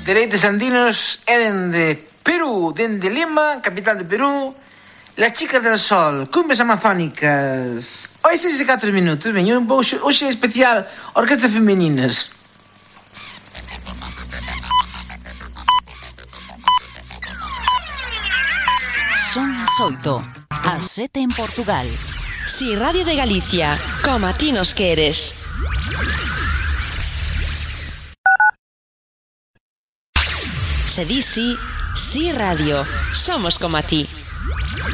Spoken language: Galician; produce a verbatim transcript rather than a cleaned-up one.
Dereites andinos e dende Perú, dende Lima, capital de Perú, Las Chicas del Sol, cumbias amazónicas. Hoy seis e catro minutos, veño, hoxe, hoxe é especial Orquestas Femeninas. Son as oito, as sete en Portugal. Si Radio de Galicia, como a ti nos queres. Se di si, Si Radio, somos como a ti.